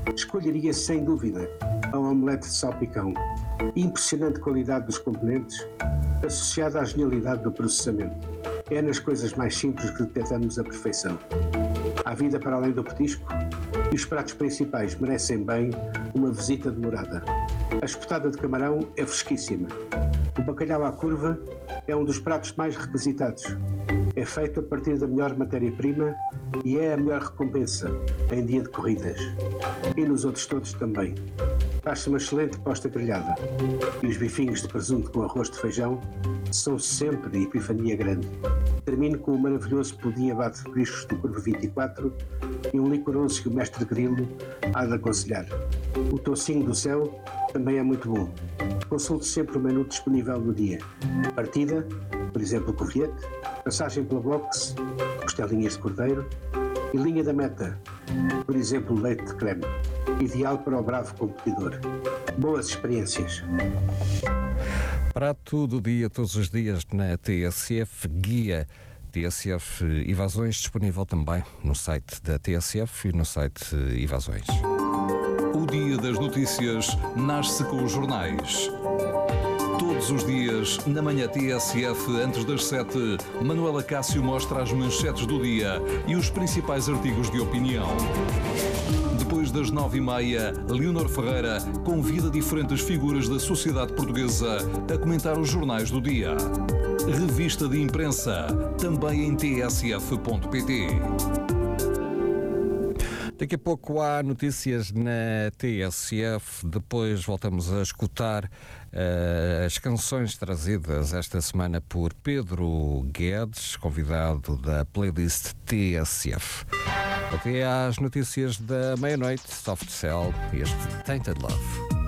escolheria sem dúvida a omelete de salpicão. Impressionante qualidade dos componentes, associada à genialidade do processamento. É nas coisas mais simples que detectamos a perfeição. Há vida para além do petisco e os pratos principais merecem bem uma visita demorada. A espetada de camarão é fresquíssima. O bacalhau à curva é um dos pratos mais requisitados. É feito a partir da melhor matéria-prima e é a melhor recompensa em dia de corridas. E nos outros todos também. Faz-se uma excelente posta grelhada. E os bifinhos de presunto com arroz de feijão são sempre de epifania grande. Termino com o maravilhoso pudim abate de petiscos do Curva 24 e um licoroso que o mestre Grilo há de aconselhar. O tocinho do céu também é muito bom. Consulte sempre o menu disponível no dia. Partida, por exemplo, covilhete, passagem pela boxe, costelinhas de cordeiro e linha da meta, por exemplo, leite de creme. Ideal para o bravo competidor. Boas experiências. Prato do dia, todos os dias na TSF, guia TSF Evasões, disponível também no site da TSF e no site Evasões. O Dia das Notícias nasce com os jornais. Todos os dias, na manhã TSF, antes das 7, Manuela Cássio mostra as manchetes do dia e os principais artigos de opinião. Depois das 9h30, Leonor Ferreira convida diferentes figuras da sociedade portuguesa a comentar os jornais do dia. Revista de imprensa, também em tsf.pt. Daqui a pouco há notícias na TSF, depois voltamos a escutar as canções trazidas esta semana por Pedro Guedes, convidado da playlist TSF. Até às notícias da meia-noite, Soft Cell e este Tainted Love.